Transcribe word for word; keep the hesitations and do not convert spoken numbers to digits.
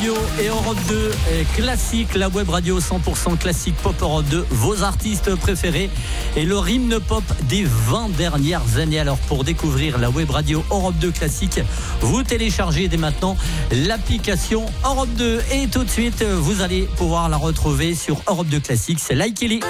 Radio et Europe deux classique, la web radio cent pour cent classique pop Europe deux, vos artistes préférés et le hymne pop des vingt dernières années. Alors pour découvrir la web radio Europe deux classique, vous téléchargez dès maintenant l'application Europe deux et tout de suite vous allez pouvoir la retrouver sur Europe deux classique. C'est Like Ellie.